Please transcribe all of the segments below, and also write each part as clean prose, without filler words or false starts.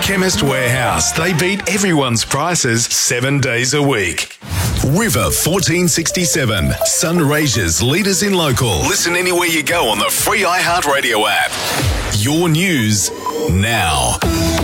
Chemist Warehouse. They beat everyone's prices 7 days a week. River 1467. Sunraysia's leaders in local. Listen anywhere you go on the free iHeartRadio app. Your news now.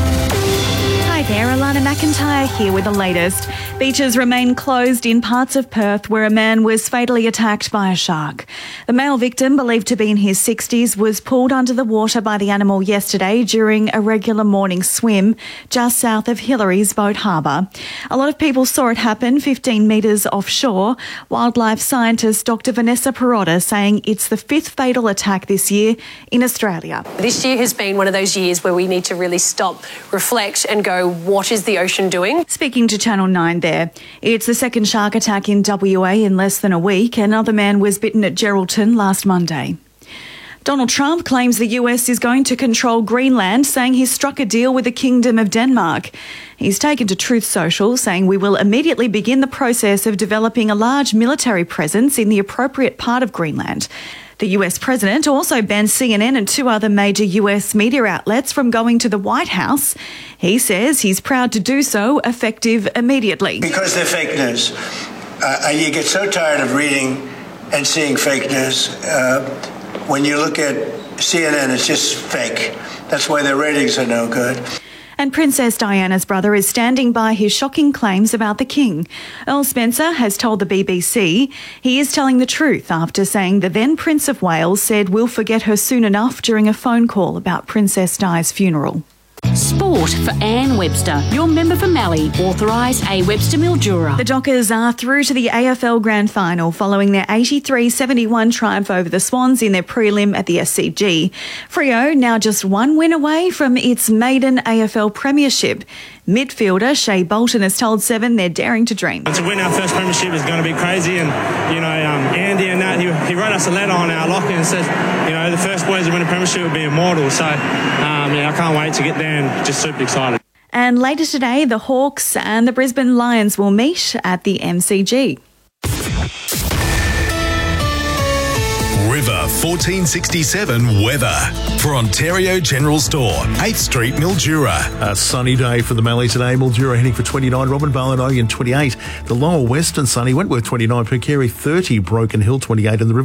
Hi there, Alana McIntyre here with the latest. Beaches remain closed in parts of Perth where a man was fatally attacked by a shark. The male victim, believed to be in his 60s, was pulled under the water by the animal yesterday during a regular morning swim just south of Hillary's Boat Harbour. A lot of people saw it happen 15 metres offshore. Wildlife scientist Dr Vanessa Perotta saying it's the 5th fatal attack this year in Australia. This year has been one of those years where we need to really stop, reflect and go, what is the ocean doing? Speaking to Channel 9 there, it's the second shark attack in WA in less than a week. Another man was bitten at Geraldton last Monday. Donald Trump claims the US is going to control Greenland, saying he's struck a deal with the Kingdom of Denmark. He's taken to Truth Social, saying we will immediately begin the process of developing a large military presence in the appropriate part of Greenland. The US president also banned CNN and 2 other major US media outlets from going to the White House. He says he's proud to do so, effective immediately. Because they're fake news. You get so tired of reading and seeing fake news. When you look at CNN, it's just fake. That's why their ratings are no good. And Princess Diana's brother is standing by his shocking claims about the King. Earl Spencer has told the BBC he is telling the truth after saying the then Prince of Wales said we'll forget her soon enough during a phone call about Princess Di's funeral. Sport for Anne Webster, your member for Mallee, authorised A. Webster Mildura. The Dockers are through to the AFL Grand Final following their 83-71 triumph over the Swans in their prelim at the SCG. Freo now just 1 win away from its maiden AFL premiership. Midfielder Shea Bolton has told Seven they're daring to dream. To win our first premiership is going to be crazy, and Andy and that he wrote us a letter on our locker and said, the first boys to win a premiership will be immortal. So I can't wait to get there and just super excited. And later today, the Hawks and the Brisbane Lions will meet at the MCG. River 1467 weather for Ontario General Store, 8th Street, Mildura. A sunny day for the Mallee today. Mildura heading for 29, Robin, Ballinollian 28, the Lower Western sunny, Wentworth 29, Percarey 30, Broken Hill 28 and the River